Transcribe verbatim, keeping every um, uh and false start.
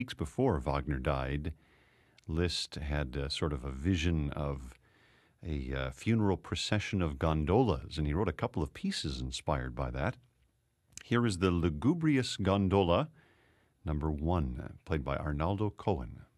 weeks before Wagner died, Liszt had uh, sort of a vision of a uh, funeral procession of gondolas, and he wrote a couple of pieces inspired by that. Here is the Lugubrious Gondola, number one, uh, played by Arnaldo Cohen.